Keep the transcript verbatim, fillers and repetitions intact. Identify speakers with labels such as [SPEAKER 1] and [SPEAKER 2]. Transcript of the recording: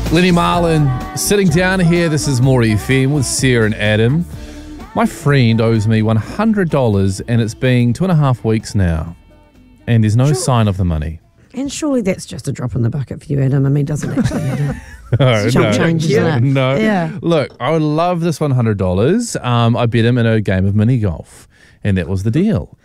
[SPEAKER 1] Lenny Marlin sitting down here. This is More F M with Sarah and Adam. My friend owes me one hundred dollars and it's been two and a half weeks now. And there's no
[SPEAKER 2] Sure.
[SPEAKER 1] sign of the money.
[SPEAKER 2] And surely that's just a drop in the bucket for you, Adam. I mean, doesn't actually matter.
[SPEAKER 1] No,
[SPEAKER 2] Chump change, isn't it?
[SPEAKER 1] no.
[SPEAKER 2] Yeah.
[SPEAKER 1] Look, I would love this one hundred dollars. Um, I bet him in a game of mini golf. And that was the deal.